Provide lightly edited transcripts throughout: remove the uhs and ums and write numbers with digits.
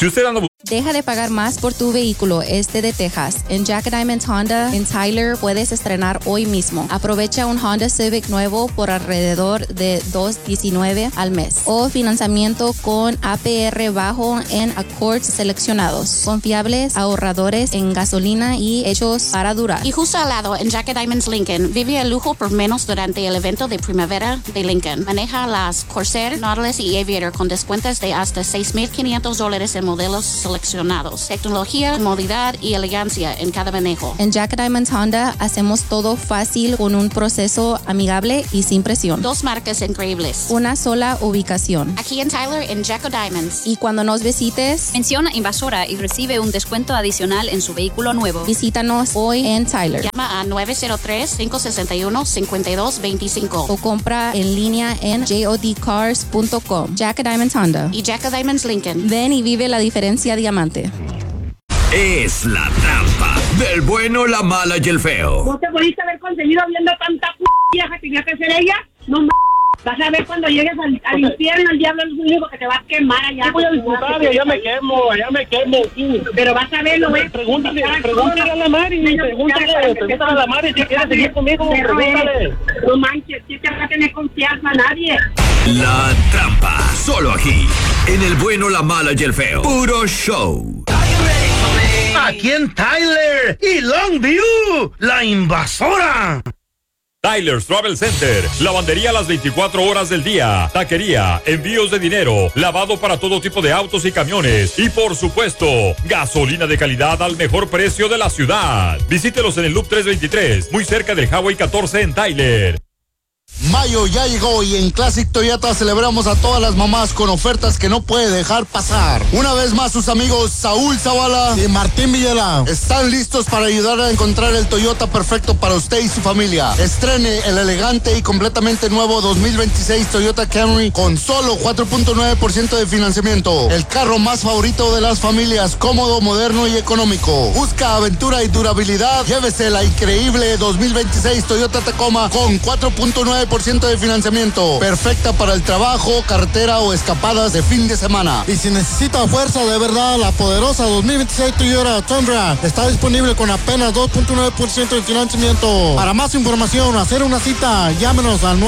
Si usted anda... Deja de pagar más por tu vehículo de Texas. En Jack Diamond Honda en Tyler puedes estrenar hoy mismo. Aprovecha un Honda Civic nuevo por alrededor de $219 al mes. O financiamiento con APR bajo en Accords seleccionados. Confiables, ahorradores en gasolina y hechos para durar. Y justo al lado, en Jack Diamonds Lincoln, vive el lujo por menos durante el evento de primavera de Lincoln. Maneja las Corsair, Nautilus y Aviator con descuentos de hasta $6,500 en modelos seleccionados. Tecnología, comodidad y elegancia en cada manejo. En Jack Diamonds Honda hacemos todo fácil con un proceso amigable y sin presión. 2 marcas increíbles. Una sola ubicación. Aquí en Tyler, en Jacko Diamonds. Y cuando nos visites, menciona Invasora y recibe un descuento adicional en su vehículo nuevo. Visítanos hoy en Tyler. Llama a 903-561-5225. O compra en línea en jodcars.com. Jack Diamonds Honda. Y Jack Diamonds Lincoln. Ven y vive la diferencia diamante. Es la trampa del bueno, la mala y el feo. ¿No te pudiste haber conseguido viendo tanta vieja que tenía que ser ella? No vas a ver cuando llegues al infierno, el diablo es el único que te va a quemar allá. Sí, voy a disfrutar y allá me quemo, sí. Pero vas a ver, lo voy a... Pregúntale a la Mari, pregúntale a la Mari si quiere seguir conmigo, pregúntale. No manches, si te va a tener confianza a nadie. La trampa, solo aquí, en el bueno, la mala y el feo. Puro show. Aquí en Tyler y Longview, la invasora. Tyler's Travel Center, lavandería las 24 horas del día, taquería, envíos de dinero, lavado para todo tipo de autos y camiones y por supuesto, gasolina de calidad al mejor precio de la ciudad. Visítelos en el Loop 323, muy cerca del Highway 14 en Tyler. Mayo ya llegó y en Classic Toyota celebramos a todas las mamás con ofertas que no puede dejar pasar. Una vez más sus amigos Saúl Zavala y Martín Villela están listos para ayudar a encontrar el Toyota perfecto para usted y su familia. Estrene el elegante y completamente nuevo 2026 Toyota Camry con solo 4.9% de financiamiento. El carro más favorito de las familias, cómodo, moderno y económico. Busca aventura y durabilidad. Llévese la increíble 2026 Toyota Tacoma con 4.9% de financiamiento. Perfecta para el trabajo, carretera o escapadas de fin de semana. Y si necesita fuerza de verdad, la poderosa 2026 Toyota Tundra está disponible con apenas 2.9% de financiamiento. Para más información, hacer una cita, llámenos al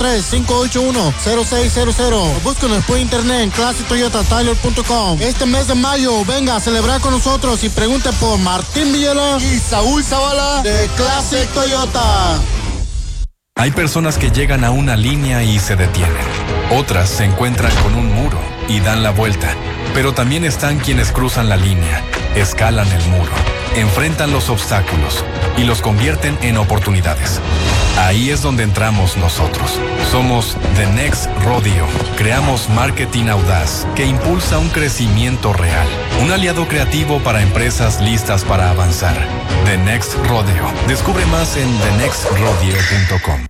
903-581-0600. Búsquenos por internet en classictoyotatyler.com. Este mes de mayo, venga a celebrar con nosotros y pregunte por Martín Villela y Saúl Zavala de Classic Toyota. Hay personas que llegan a una línea y se detienen. Otras se encuentran con un muro y dan la vuelta. Pero también están quienes cruzan la línea, escalan el muro, enfrentan los obstáculos y los convierten en oportunidades. Ahí es donde entramos nosotros. Somos The Next Rodeo. Creamos marketing audaz que impulsa un crecimiento real. Un aliado creativo para empresas listas para avanzar. The Next Rodeo. Descubre más en thenextrodeo.com.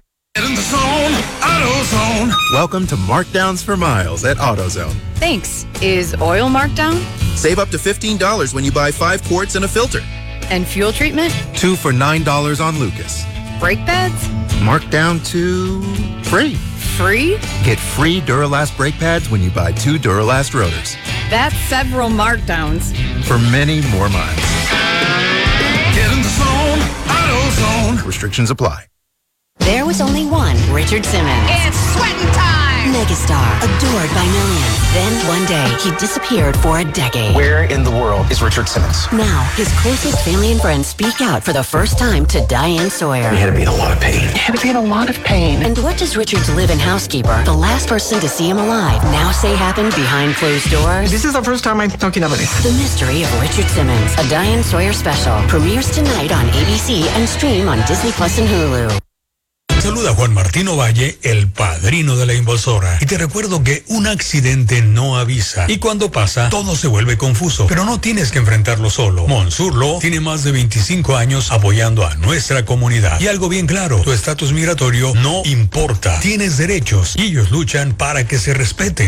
Welcome to Markdowns for Miles at AutoZone. Thanks. Is oil marked down? Save up to $15 when you buy 5 quarts and a filter. And fuel treatment? 2 for $9 on Lucas. Brake pads? Marked down to free. Free? Get free Duralast brake pads when you buy 2 Duralast rotors. That's several markdowns. For many more miles. Get in the zone, AutoZone. Restrictions apply. There was only one Richard Simmons. It's sweating time! Megastar, adored by millions. Then one day, he disappeared for a decade. Where in the world is Richard Simmons? Now, his closest family and friends speak out for the first time to Diane Sawyer. He had to be in a lot of pain. He had to be in a lot of pain. And what does Richard's live-in housekeeper, the last person to see him alive, now say happened behind closed doors? This is the first time I'm talking about it. The Mystery of Richard Simmons, a Diane Sawyer special, premieres tonight on ABC and stream on Disney Plus and Hulu. Saluda Juan Martín Ovalle, el padrino de la invasora. Y te recuerdo que un accidente no avisa. Y cuando pasa, todo se vuelve confuso. Pero no tienes que enfrentarlo solo. Monsurlo tiene más de 25 años apoyando a nuestra comunidad. Y algo bien claro, tu estatus migratorio no importa. Tienes derechos y ellos luchan para que se respeten.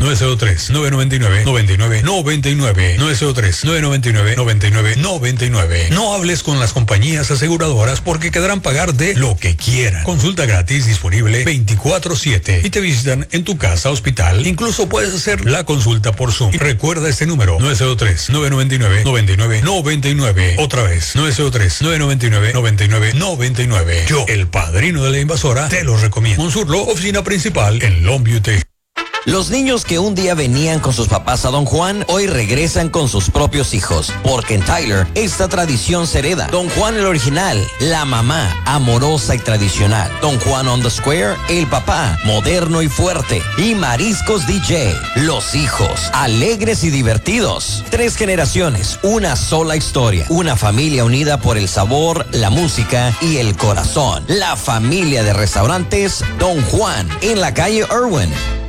903-999-9999. 903-999-9999. No hables con las compañías aseguradoras porque querrán pagar de lo que quieran. Consulta gratis gratis, disponible 24/7 y te visitan en tu casa, hospital. Incluso puedes hacer la consulta por Zoom. Recuerda este número: 903-999-9999. Otra vez, 903-999-9999. Yo, el padrino de la invasora, te lo recomiendo. Monsurlo, oficina principal en Longview, Texas. Los niños que un día venían con sus papás a Don Juan, hoy regresan con sus propios hijos. Porque en Tyler, esta tradición se hereda. Don Juan el original, la mamá, amorosa y tradicional. Don Juan on the Square, el papá, moderno y fuerte. Y Mariscos DJ, los hijos, alegres y divertidos. 3 generaciones, una sola historia. Una familia unida por el sabor, la música y el corazón. La familia de restaurantes Don Juan, en la calle Irwin.